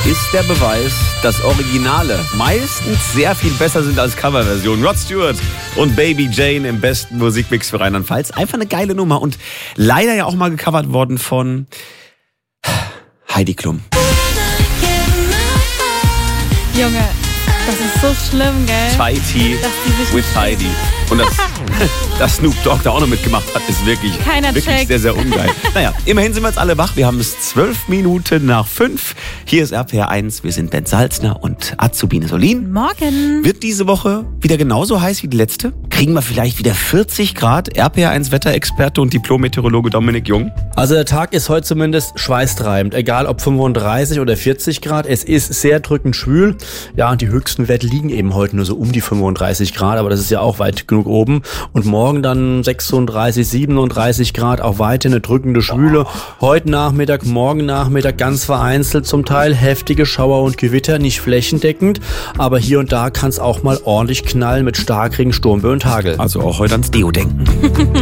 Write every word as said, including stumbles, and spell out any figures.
ist der Beweis, dass Originale meistens sehr viel besser sind als Coverversionen. Rod Stewart und Baby Jane im besten Musikmix für Rheinland-Pfalz. Einfach eine geile Nummer und leider ja auch mal gecovert worden von Heidi Klum. Junge, das ist so schlimm, gell? Chai Tea with Heidi. Und das, dass Snoop Dogg da auch noch mitgemacht hat, ist wirklich, Keiner wirklich checkt. sehr, sehr ungeil. Naja, immerhin sind wir jetzt alle wach. Wir haben es zwölf Minuten nach fünf. Hier ist R P R eins. Wir sind Ben Salzner und Azubine Solin. Morgen. Wird diese Woche wieder genauso heiß wie die letzte? Kriegen wir vielleicht wieder vierzig Grad? R P R eins Wetterexperte und Diplom-Meteorologe Dominik Jung. Also der Tag ist heute zumindest schweißtreibend. Egal ob fünfunddreißig oder vierzig Grad. Es ist sehr drückend schwül. Ja, und die höchsten Werte liegen eben heute nur so um die fünfunddreißig Grad. Aber das ist ja auch weit genug oben. Und morgen dann sechsunddreißig, siebenunddreißig Grad. Auch weiter eine drückende Schwüle. Heute Nachmittag, morgen Nachmittag ganz vereinzelt zum Teil heftige Schauer und Gewitter. Nicht flächendeckend. Aber hier und da kann es auch mal ordentlich knallen mit Starkregen, Sturmböen und Hagel. Also auch heute ans Deo denken.